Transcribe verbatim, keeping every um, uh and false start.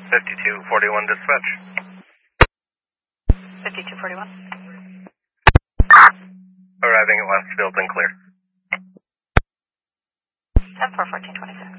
fifty-two forty-one dispatch. fifty-two forty-one. Arriving at Westfield and clear. ten four fourteen twenty-six.